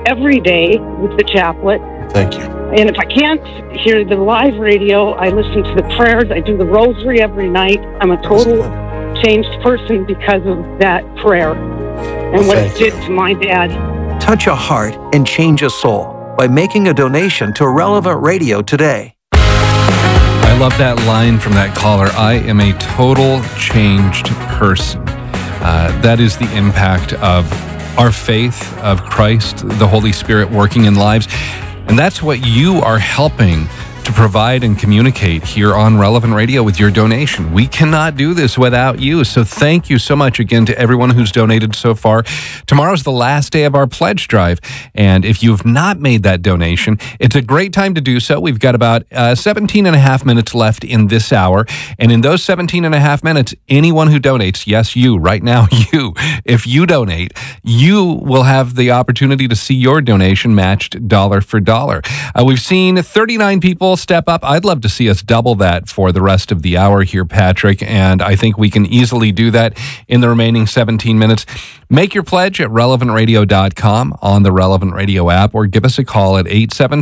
every day with the chaplet. Thank you. And if I can't hear the live radio, I listen to the prayers. I do the rosary every night. I'm a total changed person because of that prayer and what it did to my dad. Touch a heart and change a soul by making a donation to Relevant Radio today. I love that line from that caller. I am a total changed person. That is the impact of our faith, of Christ, the Holy Spirit working in lives. And that's what you are helping to provide and communicate here on Relevant Radio with your donation. We cannot do this without you. So thank you so much again to everyone who's donated so far. Tomorrow's the last day of our pledge drive. And if you've not made that donation, it's a great time to do so. We've got about 17 and a half minutes left in this hour. And in those 17 and a half minutes, anyone who donates, yes, you, right now, you, if you donate, you will have the opportunity to see your donation matched dollar for dollar. We've seen 39 people step up. I'd love to see us double that for the rest of the hour here, Patrick, and I think we can easily do that in the remaining 17 minutes. Make your pledge at relevantradio.com on the Relevant Radio app, or give us a call at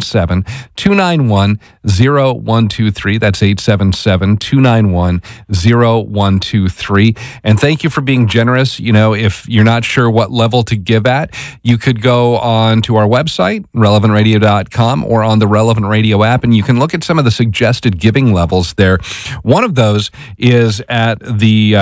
877-291-0123. That's 877-291-0123. And thank you for being generous. You know, if you're not sure what level to give at, you could go on to our website, relevantradio.com, or on the Relevant Radio app, and you can look at some of the suggested giving levels there. One of those is at the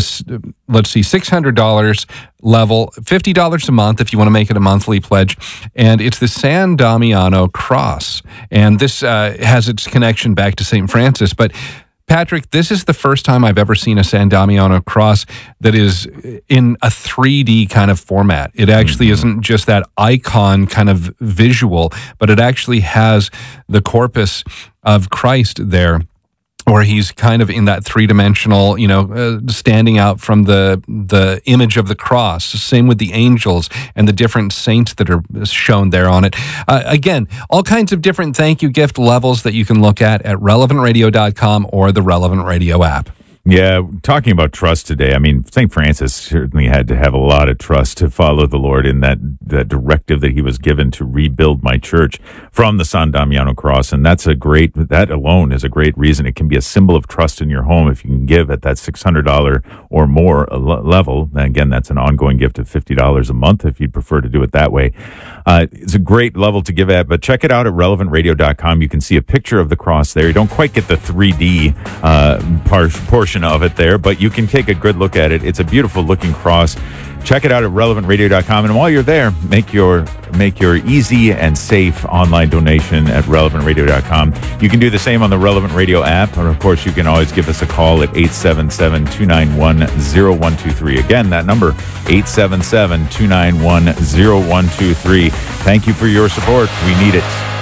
$600 level, $50 a month if you want to make it a monthly pledge, and it's the San Damiano Cross, and this has its connection back to St. Francis. But Patrick, this is the first time I've ever seen a San Damiano Cross that is in a 3D kind of format. It actually isn't just that icon kind of visual, but it actually has the corpus of Christ there, where he's kind of in that three-dimensional, standing out from the image of the cross. Same with the angels and the different saints that are shown there on it. Again, all kinds of different thank you gift levels that you can look at relevantradio.com or the Relevant Radio app. Yeah, talking about trust today, I mean, St. Francis certainly had to have a lot of trust to follow the Lord in that directive that he was given to rebuild my church from the San Damiano Cross. And that alone is a great reason. It can be a symbol of trust in your home if you can give at that $600 or more level. And again, that's an ongoing gift of $50 a month if you'd prefer to do it that way. It's a great level to give at, but check it out at relevantradio.com. You can see a picture of the cross there. You don't quite get the 3D portion of it there, but you can take a good look at it. It's a beautiful looking cross. Check it out at relevantradio.com, and while you're there, make your easy and safe online donation at relevantradio.com. You can do the same on the Relevant Radio app, or of course you can always give us a call at 877-291-0123. Again, that number, 877-291-0123. Thank you for your support. We need it.